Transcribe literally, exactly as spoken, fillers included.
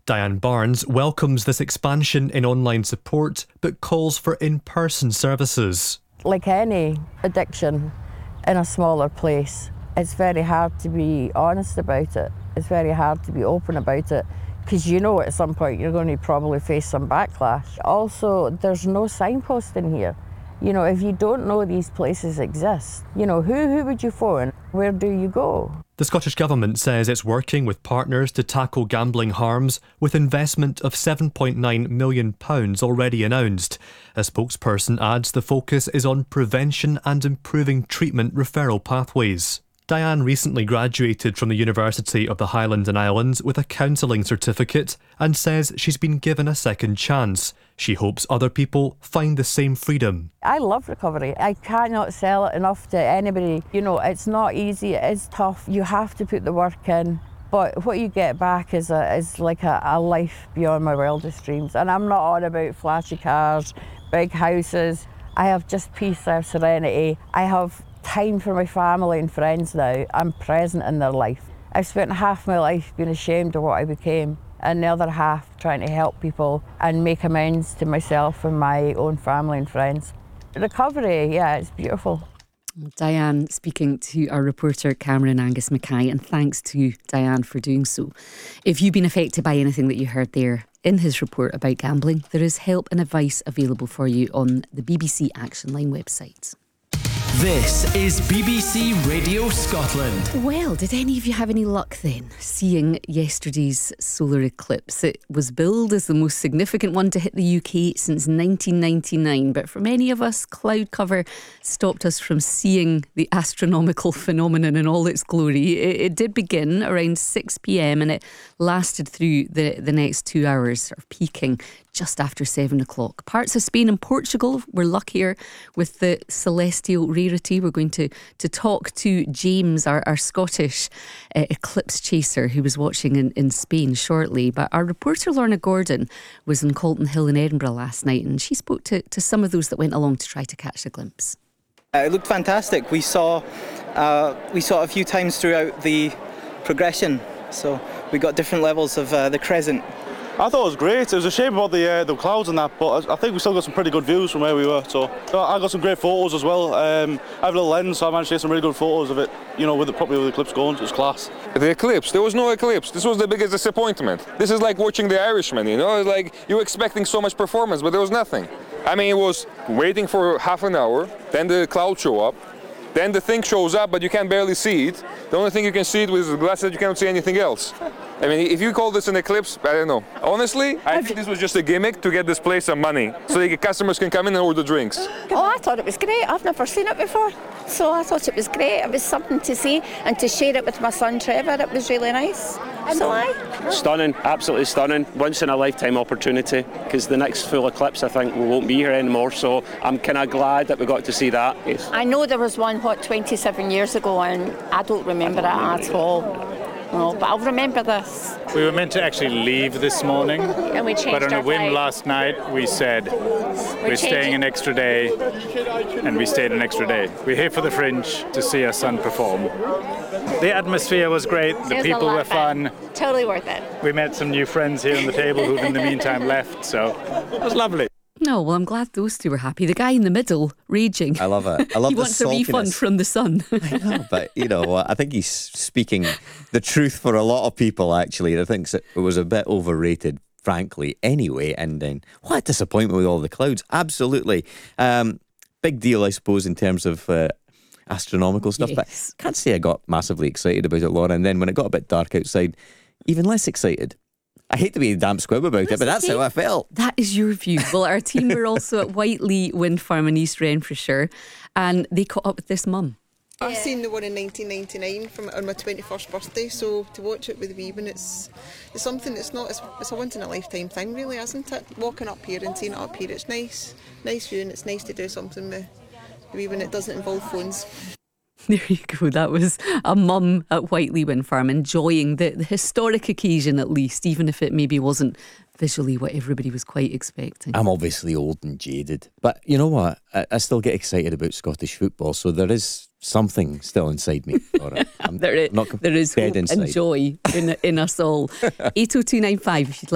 Diane Barnes welcomes this expansion in online support, but calls for in-person services. Like any addiction in a smaller place, it's very hard to be honest about it. It's very hard to be open about it, because you know at some point you're going to probably face some backlash. Also, there's no signpost in here. You know, if you don't know these places exist, you know, who, who would you phone? Where do you go? The Scottish Government says it's working with partners to tackle gambling harms, with investment of seven point nine million pounds already announced. A spokesperson adds the focus is on prevention and improving treatment referral pathways. Diane recently graduated from the University of the Highlands and Islands with a counselling certificate and says she's been given a second chance. She hopes other people find the same freedom. I love recovery. I cannot sell it enough to anybody. You know, it's not easy, it is tough. You have to put the work in. But what you get back is a, is like a, a life beyond my wildest dreams. And I'm not on about flashy cars, big houses. I have just peace, I have serenity. I have time for my family and friends now. I'm present in their life. I've spent half my life being ashamed of what I became, and the other half trying to help people and make amends to myself and my own family and friends. Recovery, yeah, it's beautiful. Diane speaking to our reporter Cameron Angus Mackay, and thanks to Diane for doing so. If you've been affected by anything that you heard there in his report about gambling, there is help and advice available for you on the B B C Action Line website. This is B B C Radio Scotland. Well, did any of you have any luck then seeing yesterday's solar eclipse? It was billed as the most significant one to hit the U K since nineteen ninety-nine, but for many of us, cloud cover stopped us from seeing the astronomical phenomenon in all its glory. It, it did begin around six p.m. and it lasted through the, the next two hours, sort of peaking just after seven o'clock. Parts of Spain and Portugal were luckier with the celestial rarity. We're going to, to talk to James, our, our Scottish uh, eclipse chaser who was watching in, in Spain shortly. But our reporter Lorna Gordon was in Calton Hill in Edinburgh last night, and she spoke to, to some of those that went along to try to catch a glimpse. Uh, it looked fantastic. We saw, uh, we saw it a few times throughout the progression. So we got different levels of uh, the crescent. I thought it was great. It was a shame about the uh, the clouds and that, but I think we still got some pretty good views from where we were. So I got some great photos as well. Um, I have a little lens, so I managed to get some really good photos of it. You know, with the properly with the eclipse going, so it was class. The eclipse, there was no eclipse. This was the biggest disappointment. This is like watching The Irishman, you know. It's like you were expecting so much performance, but there was nothing. I mean, it was waiting for half an hour, then the clouds show up. Then the thing shows up, but you can barely see it. The only thing you can see it with is glasses, you cannot see anything else. I mean, if you call this an eclipse, I don't know. Honestly, I think this was just a gimmick to get this place some money, so the customers can come in and order drinks. Oh, I thought it was great. I've never seen it before. So I thought it was great. It was something to see, and to share it with my son Trevor, it was really nice. So I... Stunning, absolutely stunning. Once in a lifetime opportunity, because the next full eclipse, I think, we won't be here anymore. So I'm kind of glad that we got to see that. Yes. I know there was one, what, twenty-seven years ago, and I don't remember it at all. No, but I'll remember this. We were meant to actually leave this morning, and we changed but on a our whim flight. Last night we said we're, we're staying an extra day, and we stayed an extra day. We're here for the Fringe to see our son perform. The atmosphere was great, the was people were fun. Totally worth it. We met some new friends here on the table who've in the meantime left, so it was lovely. No, well, I'm glad those two were happy. The guy in the middle, raging. I love it. I love he the wants saltiness. a refund from the sun. I know, but, you know, I think he's speaking the truth for a lot of people, actually. I think it was a bit overrated, frankly, anyway. And then, what a disappointment with all the clouds. Absolutely. Um, big deal, I suppose, in terms of uh, astronomical stuff. Yes. But I can't say I got massively excited about it, Laura. And then when it got a bit dark outside, even less excited. I hate to be a damp squib about that's it, but that's okay. how I felt. That is your view. Well, our team were also at Whiteley Wind Farm in East Renfrewshire, and they caught up with this mum. I've seen the one in nineteen ninety-nine from on my twenty-first birthday, so to watch it with the wee one, it's it's something that's not, it's, it's a once in a lifetime thing really, isn't it? Walking up here and seeing it up here, it's nice, nice view, and it's nice to do something with the wee one that doesn't involve phones. There you go. That was a mum at Whiteley Wind Farm enjoying the, the historic occasion, at least, even if it maybe wasn't visually what everybody was quite expecting. I'm obviously old and jaded, but you know what? I, I still get excited about Scottish football, so there is something still inside me. Laura. I'm there is, not there is dead hope inside. and joy in, in us all. eight oh two nine five if you'd like